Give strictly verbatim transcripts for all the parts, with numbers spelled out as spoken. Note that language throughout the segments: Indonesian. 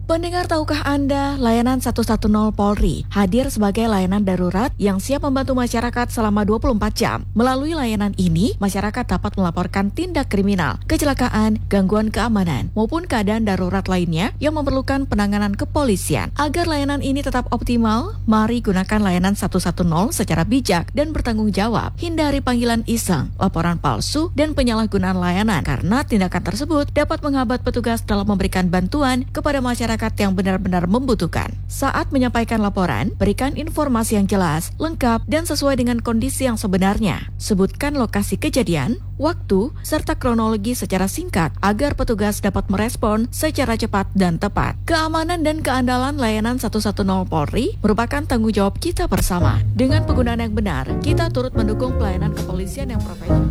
Pendengar, tahukah Anda, layanan satu satu nol Polri hadir sebagai layanan darurat yang siap membantu masyarakat selama dua puluh empat jam. Melalui layanan ini, masyarakat dapat melaporkan tindak kriminal, kecelakaan, gangguan keamanan, maupun keadaan darurat lainnya yang memerlukan penanganan kepolisian. Agar layanan ini tetap optimal, mari gunakan layanan satu satu nol secara bijak dan bertanggung jawab. Hindari panggilan iseng, laporan palsu, dan penyalahgunaan layanan, karena tindakan tersebut dapat menghambat petugas dalam memberikan bantuan kepada masyarakat yang benar-benar membutuhkan. Saat menyampaikan laporan, berikan informasi yang jelas, lengkap, dan sesuai dengan kondisi yang sebenarnya. Sebutkan lokasi kejadian, waktu, serta kronologi secara singkat agar petugas dapat merespon secara cepat dan tepat. Keamanan dan keandalan layanan satu satu nol Polri merupakan tanggung jawab kita bersama. Dengan penggunaan yang benar, kita turut mendukung pelayanan kepolisian yang profesional.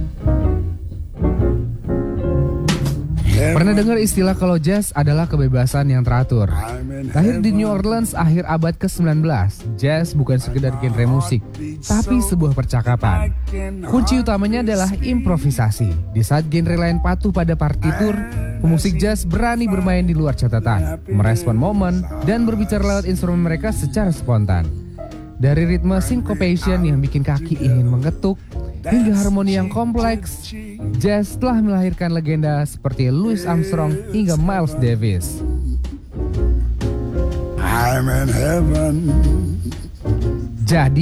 Pernah dengar istilah kalau jazz adalah kebebasan yang teratur? Lahir di New Orleans akhir abad ke sembilan belas, jazz bukan sekedar genre musik, tapi sebuah percakapan. Kunci utamanya adalah improvisasi. Di saat genre lain patuh pada partitur, pemusik jazz berani bermain di luar catatan, merespon momen, dan berbicara lewat instrumen mereka secara spontan. Dari ritme syncopation yang bikin kaki ingin mengetuk, hingga harmoni yang kompleks, jazz telah melahirkan legenda seperti Louis Armstrong hingga Miles Davis. I'm in heaven. Jadi